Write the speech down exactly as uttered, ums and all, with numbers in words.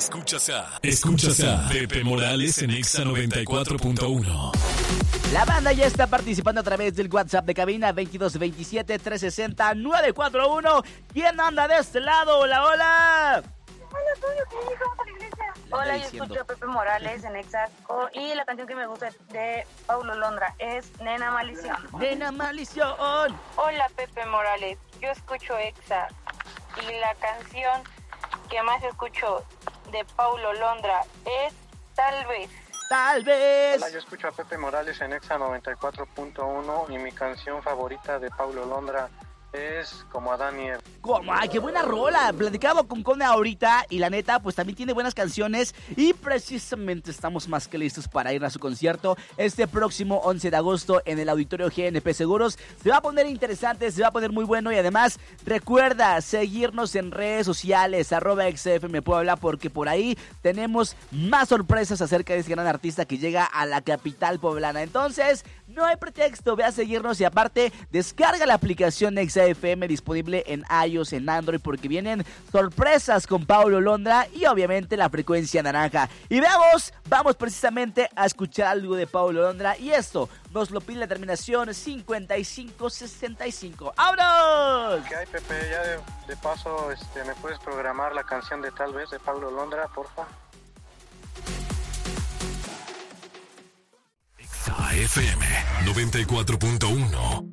Escuchas a, escuchas a Pepe Morales en Exa noventa y cuatro punto uno. La banda ya está participando a través del WhatsApp de cabina veintidós veintisiete, trescientos sesenta, novecientos cuarenta y uno. ¿Quién anda de este lado? Hola, hola. Hola, Antonio, ¿qué dices? Vamos a la iglesia. Hola, yo escucho a Pepe Morales en Exa y la canción que me gusta de Paulo Londra es Nena Maldición. Nena Maldición. Hola, Pepe Morales, yo escucho Exa y la canción que más escucho de Paulo Londra es Tal Vez. Tal vez. Hola, yo escucho a Pepe Morales en Exa noventa y cuatro punto uno y mi canción favorita de Paulo Londra es Como Adán y Eva. ¿Cómo? ¡Ay, qué buena rola! Platicaba con Cone ahorita y la neta, pues también tiene buenas canciones y precisamente estamos más que listos para ir a su concierto este próximo once de agosto en el Auditorio G N P Seguros. Se va a poner interesante, se va a poner muy bueno y además recuerda seguirnos en redes sociales, arroba X F M Puebla, porque por ahí tenemos más sorpresas acerca de este gran artista que llega a la capital poblana. Entonces, no hay pretexto, ve a seguirnos y aparte descarga la aplicación X F M disponible en iOS, en Android, porque vienen sorpresas con Paulo Londra y obviamente la frecuencia naranja. Y veamos, vamos precisamente a escuchar algo de Paulo Londra y esto nos lo pide la terminación cincuenta y cinco sesenta y cinco. ¡Vámonos! ¿Qué hay, Pepe? Ya de, de paso, este, ¿me puedes programar la canción de Tal Vez de Paulo Londra, porfa? Exa F M noventa y cuatro punto uno.